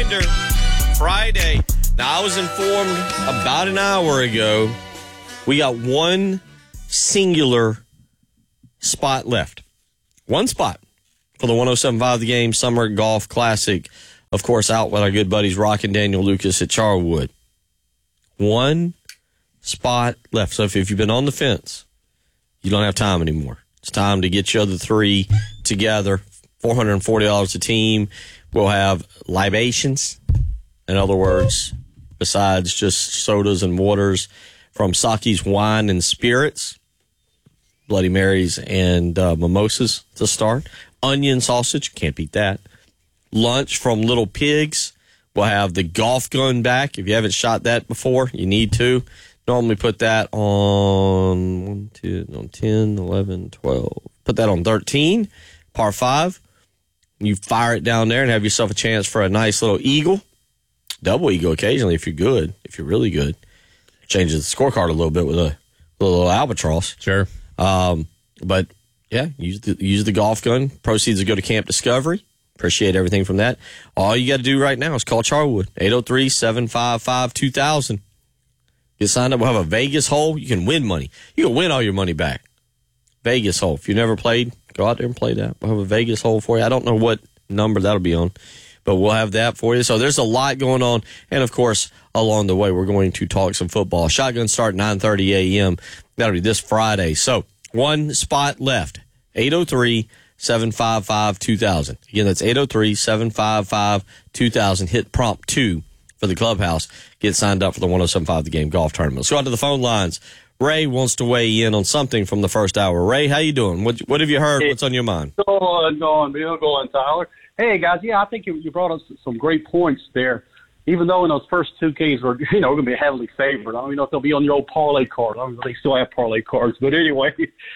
reminder, Friday. Now, I was informed about an hour ago, we got one singular spot left. One spot for the 107.5 The Game Summer Golf Classic. Of course, out with our good buddies Rock and Daniel Lucas at Charwood. One spot left. So if you've been on the fence, you don't have time anymore. It's time to get your other three together. $440 a team. We'll have libations. In other words, besides just sodas and waters, from Saki's Wine and Spirits, Bloody Marys and mimosas to start. Onion sausage, can't beat that. Lunch from Little Pigs. We'll have the golf gun back. If you haven't shot that before, you need to. Normally put that on 10, 11, 12. Put that on 13, par 5. You fire it down there and have yourself a chance for a nice little eagle. Double eagle occasionally if you're good, if you're really good. Changes the scorecard a little bit with a little albatross. Sure. But, yeah, use the golf gun. Proceeds will go to Camp Discovery. Appreciate everything from that. All you got to do right now is call Charwood, 803-755-2000. Get signed up. We'll have a Vegas hole. You can win money. You can win all your money back. Vegas hole. If you've never played, go out there and play that. We'll have a Vegas hole for you. I don't know what number that'll be on, but we'll have that for you. So there's a lot going on. And, of course, along the way, we're going to talk some football. Shotgun start 9:30 a.m. That'll be this Friday. So one spot left, 803-755-2000. Again, that's 803-755-2000. Hit prompt 2 for the clubhouse. Get signed up for the 107.5 The Game Golf Tournament. Let's go out to the phone lines. Ray wants to weigh in on something from the first hour. Ray, how you doing? What have you heard? What's on your mind? Going, Tyler. Hey, guys, yeah, I think you brought us some great points there. Even though in those first two games we're going to be heavily favored. I don't even know if they'll be on your old parlay card. I don't know if they still have parlay cards. But anyway,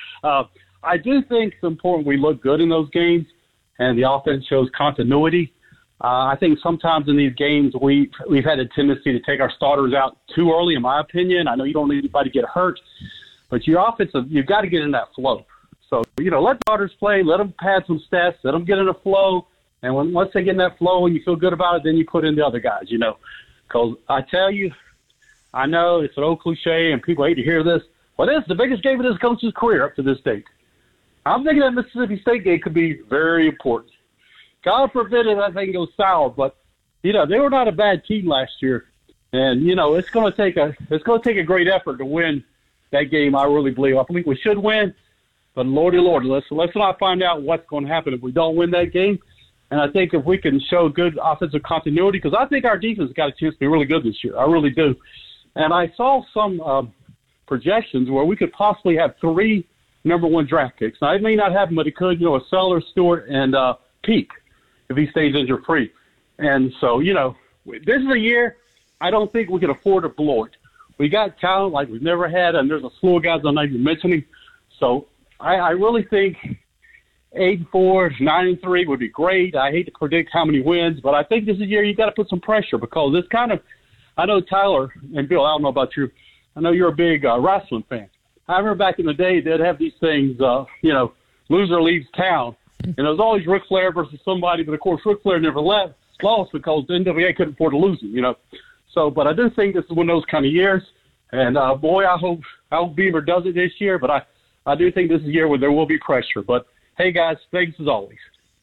I do think it's important we look good in those games, and the offense shows continuity. I think sometimes in these games we've had a tendency to take our starters out too early, in my opinion. I know you don't need anybody to get hurt, but your offensive, you've got to get in that flow. So, let starters play, let them pad some stats, let them get in a flow, and once they get in that flow and you feel good about it, then you put in the other guys, Because I tell you, I know it's an old cliche and people hate to hear this, but it's the biggest game of this coach's career up to this date. I'm thinking that Mississippi State game could be very important. God forbid if that thing goes sour, but they were not a bad team last year, and it's going to take a great effort to win that game. I really believe. I think we should win, but Lordy Lord, let's not find out what's going to happen if we don't win that game. And I think if we can show good offensive continuity, because I think our defense got a chance to be really good this year. I really do. And I saw some projections where we could possibly have 3 number 1 draft picks. Now, it may not happen, but it could. A Sellers, Stewart, and Peak, if he stays injury-free. And so, this is a year I don't think we can afford to blow it. We got talent like we've never had, and there's a slew of guys I'm not even mentioning. So I really think 8-4, 9-3 would be great. I hate to predict how many wins, but I think this is a year you got to put some pressure because it's kind of – I know Tyler and Bill, I don't know about you. I know you're a big wrestling fan. I remember back in the day they'd have these things, loser leaves town. And it was always Ric Flair versus somebody, but of course Ric Flair never lost because the NWA couldn't afford to lose him, So, but I do think this is one of those kind of years. And, boy, I hope Beamer does it this year. But I do think this is a year where there will be pressure. But, hey, guys, thanks as always.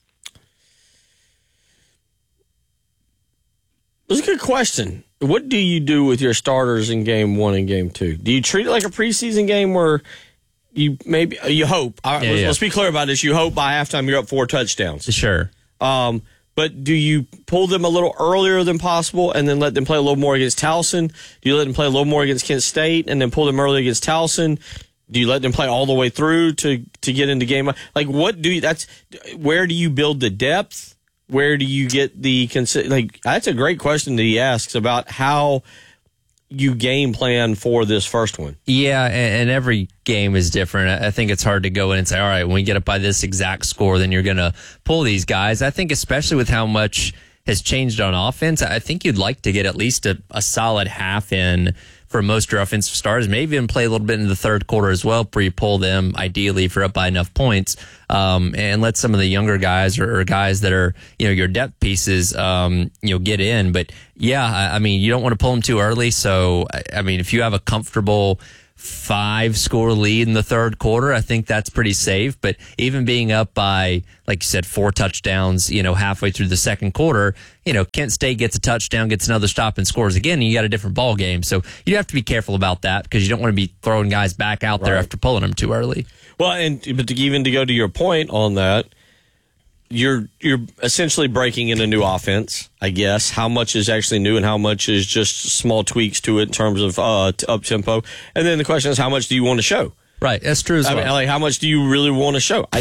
That's a good question. What do you do with your starters in game 1 and game 2? Do you treat it like a preseason game where you hope? Let's be clear about this. You hope by halftime you're up 4 touchdowns. Sure. But do you pull them a little earlier than possible and then let them play a little more against Towson? Do you let them play a little more against Kent State and then pull them early against Towson? Do you let them play all the way through to get into game? Like, where do you build the depth? Where do you get the that's a great question that he asks about how you game plan for this first one. Yeah, and every game is different. I think it's hard to go in and say, all right, when we get up by this exact score, then you're going to pull these guys. I think especially with how much has changed on offense, I think you'd like to get at least a solid half in for most of your offensive stars. Maybe even play a little bit in the third quarter as well, where you pull them, ideally, if you're up by enough points, and let some of the younger guys or guys that are, your depth pieces, get in. But yeah, I mean, you don't want to pull them too early. So, I mean, if you have a comfortable 5-score lead in the third quarter, I think that's pretty safe. But even being up by, like you said, 4 touchdowns, halfway through the second quarter, Kent State gets a touchdown, gets another stop and scores again, and you got a different ball game. So you have to be careful about that because you don't want to be throwing guys back out there after pulling them too early. Well, but to go to your point on that, you're essentially breaking in a new offense, I guess. How much is actually new and how much is just small tweaks to it in terms of up tempo? And then the question is, how much do you want to show? Right, that's true as well. I mean, like, how much do you really want to show?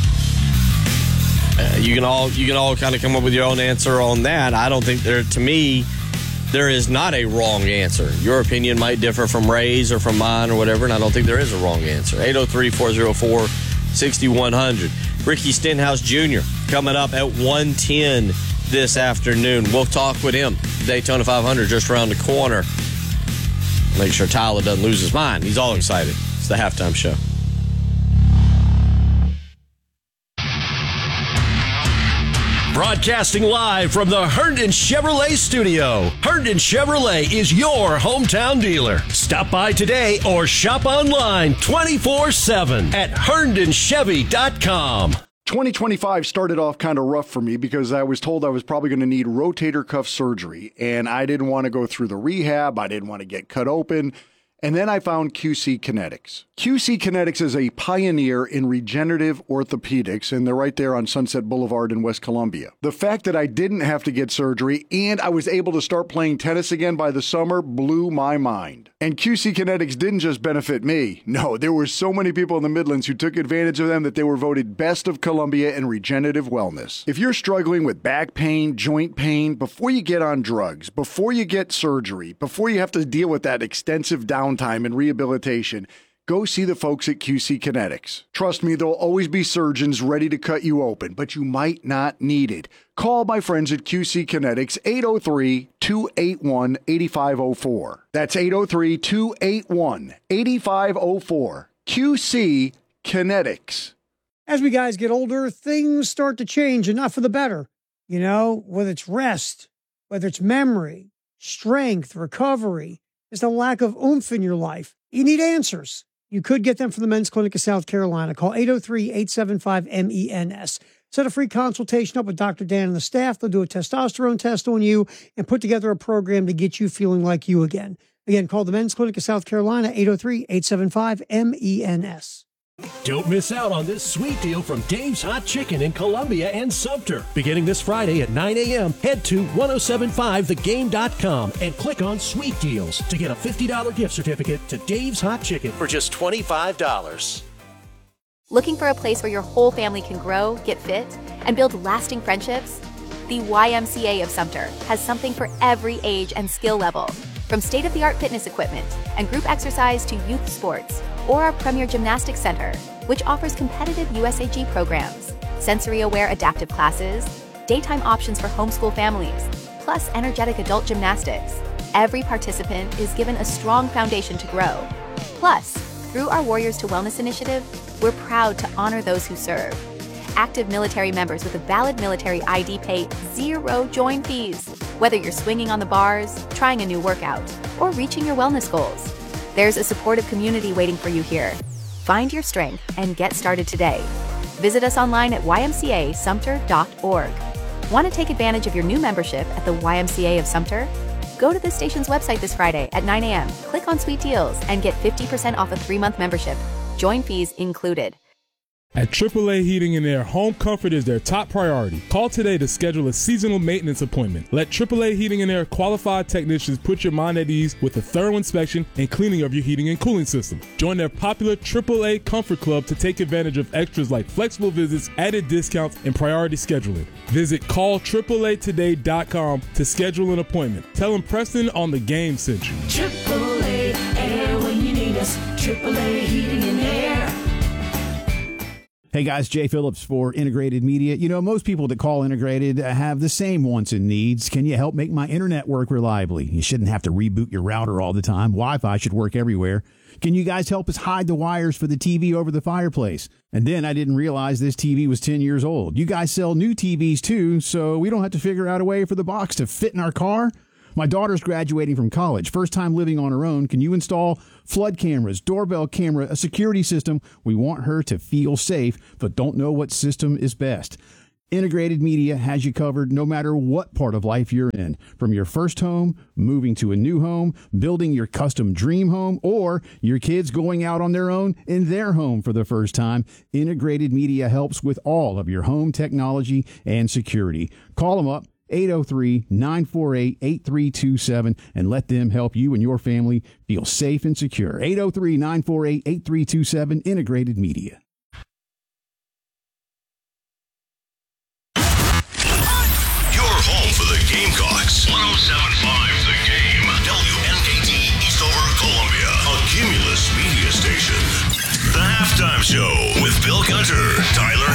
You can all kind of come up with your own answer on that. I don't think there is not a wrong answer. Your opinion might differ from Ray's or from mine or whatever, and I don't think there is a wrong answer. 803-404-6100. Ricky Stenhouse Jr. coming up at 1:10 this afternoon. We'll talk with him. Daytona 500 just around the corner. Make sure Tyler doesn't lose his mind. He's all excited. It's the halftime show. Broadcasting live from the Herndon Chevrolet studio. Herndon Chevrolet is your hometown dealer. Stop by today or shop online 24/7 at herndonchevy.com. 2025 started off kind of rough for me because I was told I was probably going to need rotator cuff surgery, and I didn't want to go through the rehab. I didn't want to get cut open. And then I found QC Kinetics. QC Kinetics is a pioneer in regenerative orthopedics, and they're right there on Sunset Boulevard in West Columbia. The fact that I didn't have to get surgery and I was able to start playing tennis again by the summer blew my mind. And QC Kinetics didn't just benefit me. No, there were so many people in the Midlands who took advantage of them that they were voted Best of Columbia in regenerative wellness. If you're struggling with back pain, joint pain, before you get on drugs, before you get surgery, before you have to deal with that extensive downtime and rehabilitation, go see the folks at QC Kinetics. Trust me, there'll always be surgeons ready to cut you open, but you might not need it. Call my friends at QC Kinetics, 803-281-8504. That's 803-281-8504. QC Kinetics. As we guys get older, things start to change, and not for the better. Whether it's rest, whether it's memory, strength, recovery, there's a lack of oomph in your life. You need answers. You could get them from the Men's Clinic of South Carolina. Call 803-875-MENS. Set a free consultation up with Dr. Dan and the staff. They'll do a testosterone test on you and put together a program to get you feeling like you again. Again, call the Men's Clinic of South Carolina, 803-875-MENS. Don't miss out on this sweet deal from Dave's Hot Chicken in Columbia and Sumter. Beginning this Friday at 9 a.m., head to 1075thegame.com and click on Sweet Deals to get a $50 gift certificate to Dave's Hot Chicken for just $25. Looking for a place where your whole family can grow, get fit, and build lasting friendships? The YMCA of Sumter has something for every age and skill level. From state-of-the-art fitness equipment and group exercise to youth sports, or our premier gymnastics center, which offers competitive USAG programs, sensory-aware adaptive classes, daytime options for homeschool families, plus energetic adult gymnastics. Every participant is given a strong foundation to grow. Plus, through our Warriors to Wellness initiative, we're proud to honor those who serve. Active military members with a valid military ID pay zero join fees, whether you're swinging on the bars, trying a new workout, or reaching your wellness goals. There's a supportive community waiting for you here. Find your strength and get started today. Visit us online at ymcasumter.org. Want to take advantage of your new membership at the YMCA of Sumter? Go to the station's website this Friday at 9 a.m., click on Sweet Deals, and get 50% off a 3-month membership. Join fees included. At AAA Heating and Air, home comfort is their top priority. Call today to schedule a seasonal maintenance appointment. Let AAA Heating and Air qualified technicians put your mind at ease with a thorough inspection and cleaning of your heating and cooling system. Join their popular AAA Comfort Club to take advantage of extras like flexible visits, added discounts, and priority scheduling. Visit callAAAtoday.com to schedule an appointment. Tell them Preston on the Game sent you. AAA Air when you need us. AAA Heating and Air. Hey guys, Jay Phillips for Integrated Media. You know, most people that call Integrated have the same wants and needs. Can you help make my internet work reliably? You shouldn't have to reboot your router all the time. Wi-Fi should work everywhere. Can you guys help us hide the wires for the TV over the fireplace? And then I didn't realize this TV was 10 years old. You guys sell new TVs too, so we don't have to figure out a way for the box to fit in our car? My daughter's graduating from college, first time living on her own. Can you install flood cameras, doorbell camera, a security system? We want her to feel safe, but don't know what system is best. Integrated Media has you covered no matter what part of life you're in. From your first home, moving to a new home, building your custom dream home, or your kids going out on their own in their home for the first time, Integrated Media helps with all of your home technology and security. Call them up. 803-948-8327 and let them help you and your family feel safe and secure. 803-948-8327, Integrated Media. Your home for the Gamecocks. 107.5 The Game. WNKT Eastover, Columbia. A Cumulus media station. The Halftime Show with Bill Gunter, Tyler